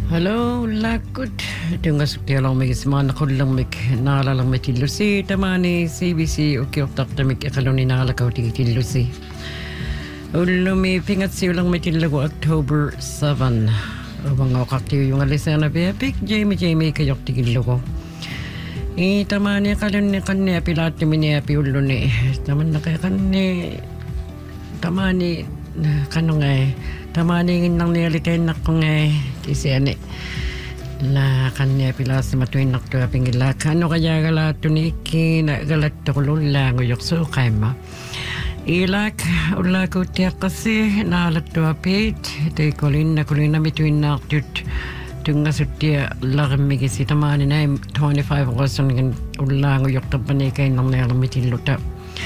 Hello, lakut. Tungas tialang mig semana kullang mig nala lang mig tillusi tamani CBC ukioktak tamig ikaloni nala kau tillusi. Ulumi pingat siulang mig tillago October 7. Mga kaktiyo yung alisana biyapik Jamie kayok tigilogo. Tamani kaloni kanne pilat mini api uluni. Taman na kaya kanne tamani kanong tamani nang nilitay na kong kasi la kanya pilas matuin nakto pingila kano kaya gala tuniki na galat tulula nguyok so kaima ilak ulla ko tiya kasi na latto apit te kolin na mituin nakto tunga sutia lagmi kasi tamani na 25 person ulla nguyok tapani kay nang nalamitin luta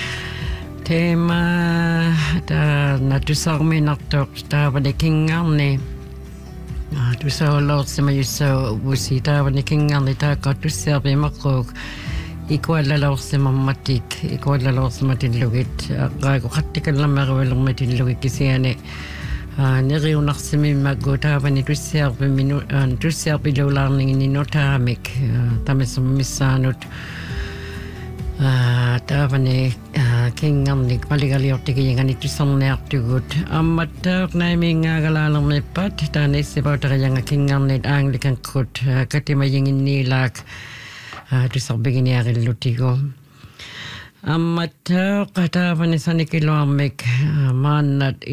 tema ta natusarmi nakto ta badikingan ni tu sa lot sa may sa busita ni kingan ita ka tu serve makro ikual la lot sa mamatik ikual la lot sa matilugit ga ko khatikal la magwel matilugit kasi ane neri unak sa may magota ni tu serve do lang ni notamik tamis misanot Tavani kingan ni maligali otigi yang itu sangat tugut. Amat naming agalalang mepat dan isibot yang kingan ni Anglican kut katima yang ini lak tu sabing ni agil lutigo. Amat kata pani sanikilo amek manat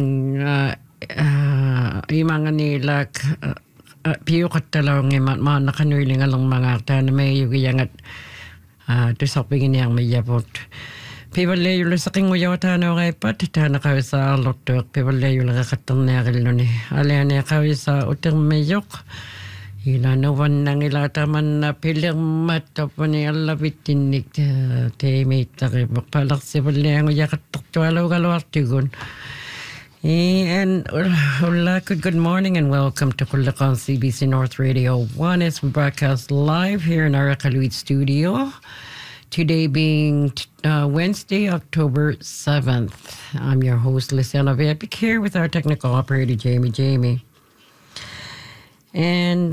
imang ni lak piu katalong man nakanuiling alang mga tan may yugi yangat tu saping ini yang mayapot. People lay you saking uyawata na kay pat ta nakawisa lotok people lay you nakakatan na kaloni. Alian ya kawisa utang mayok. Ila no one nang ilata man na pilang matop ni alabitinnik te mita kay palak si pala ang uyakatok tuwalaw kalawatigon. And good morning and welcome to Kulakon CBC North Radio 1 as we broadcast live here in our Akaluit studio. Today being Wednesday, October 7th. I'm your host, Luciana Viapik, here with our technical operator, Jamie. And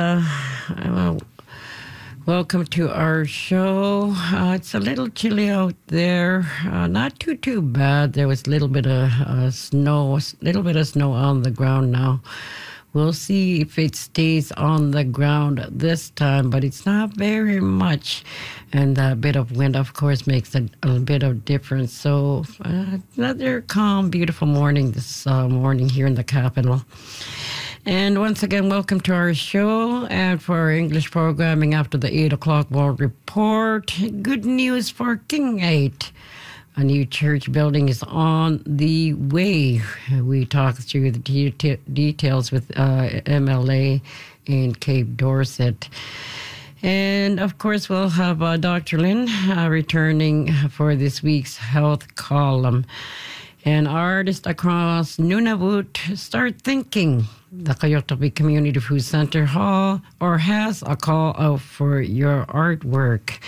welcome to our show. It's a little chilly out there. Not too bad. There was a little bit of snow on the ground now. We'll see if it stays on the ground this time, but it's not very much. And a bit of wind, of course, makes a bit of difference. So another calm, beautiful morning this morning here in the capital. And once again, welcome to our show and for our English programming after the 8 o'clock World Report. Good news for King 8. A new church building is on the way. We talked through the details with MLA in Cape Dorset. And, of course, we'll have Dr. Lynn returning for this week's health column. And artists across Nunavut start thinking. The Coyote Community Food Center Hall or has a call out for your artwork.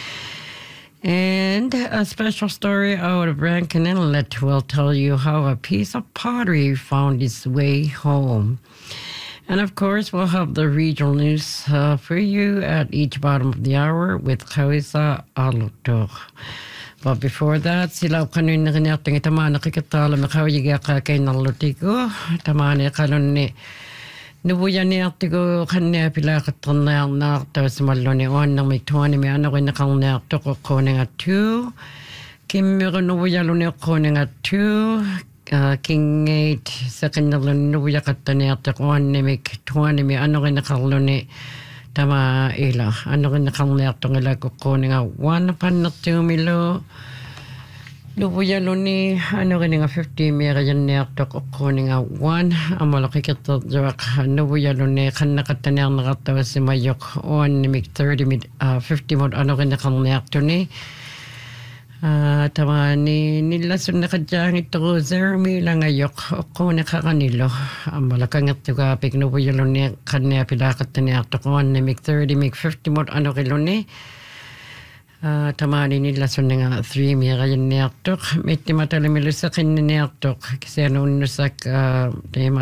And a special story out of Rankin Inlet will tell you how a piece of pottery found its way home. And of course, we'll have the regional news for you at each bottom of the hour with Kawisa Alutor. But before that, sila kanuin na kanyang itama nakikitala makawiga ka kay nalutigo. Tama na kanon ni Nubuyan ni artigo kanya pila katana na tapos maloni on nang may 20 may ano ko nakang na to ko koning at 2. Kim mero nubuyan lo koning at 2. King 8 sa kanya lo nubuya katana at ko ni may 20 may ano ko nakaloni tama ila ano ko nakang na to ngila ko koning at 1 pan na 2 milo. Nubuya lo ni ano ka nga 50 may kayan niya to ko nga 1 ang malaki kita jawak nubuya lo ni kan nakatanang nakatawa si mayok on ni 30 50 mod ano ka nakang niya to ni tama ni nilasun nakadyang ito ko 0 lang ayok ko nakakanilo ang malakang ito ka pig nubuya lo ni kan niya pilakat niya to ko on ni 30 50 mod ano kilo ni tamani nila so nga 3 mi kayan niya tok may timatali milusakin niya tok kasi ano nusak